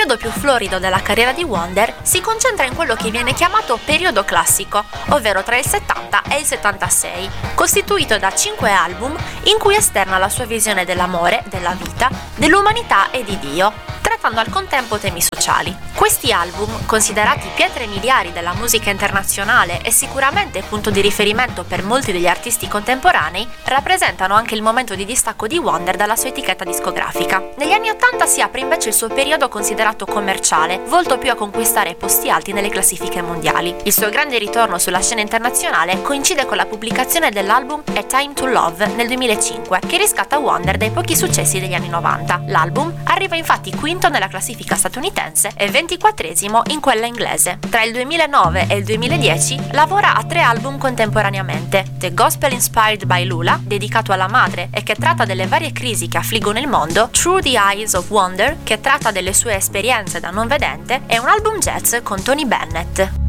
periodo più florido della carriera di Wonder si concentra in quello che viene chiamato periodo classico, ovvero tra il 70 e il 76, costituito da 5 album in cui esterna la sua visione dell'amore, della vita, dell'umanità e di Dio, trattando al contempo temi sociali. Questi album, considerati pietre miliari della musica internazionale e sicuramente punto di riferimento per molti degli artisti contemporanei, rappresentano anche il momento di distacco di Wonder dalla sua etichetta discografica. Negli anni 80 si apre invece il suo periodo considerato commerciale, volto più a conquistare posti alti nelle classifiche mondiali. Il suo grande ritorno sulla scena internazionale coincide con la pubblicazione dell'album A Time to Love nel 2005, che riscatta Wonder dai pochi successi degli anni 90. L'album arriva infatti quinto nella classifica statunitense e 24esimo in quella inglese. Tra il 2009 e il 2010 lavora a 3 album contemporaneamente: The Gospel Inspired by Lula, dedicato alla madre e che tratta delle varie crisi che affliggono il mondo, Through the Eyes of Wonder, che tratta delle sue esperienze da non vedente, e un album jazz con Tony Bennett.